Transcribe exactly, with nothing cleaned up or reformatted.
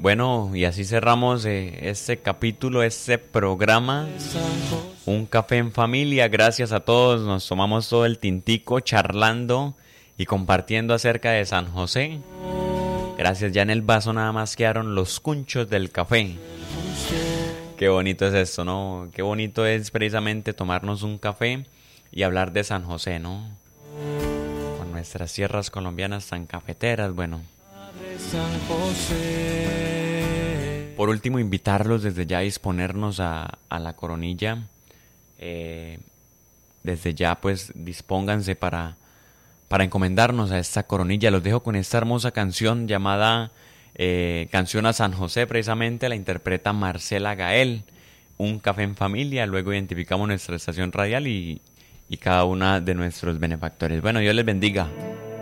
Bueno, y así cerramos eh, este capítulo, este programa, Un Café en Familia. Gracias a todos, nos tomamos todo el tintico charlando y compartiendo acerca de San José. Gracias, ya en el vaso nada más quedaron los cunchos del café. Qué bonito es esto, ¿no? Qué bonito es precisamente tomarnos un café y hablar de San José, ¿no? Con nuestras tierras colombianas tan cafeteras, bueno. San José. Por último, invitarlos desde ya a disponernos a, a la coronilla. Eh, desde ya, pues, dispónganse para, para encomendarnos a esta coronilla. Los dejo con esta hermosa canción llamada eh, Canción a San José, precisamente la interpreta Marcela Gael. Un café en familia, luego identificamos nuestra estación radial y, y cada una de nuestros benefactores. Bueno, Dios les bendiga.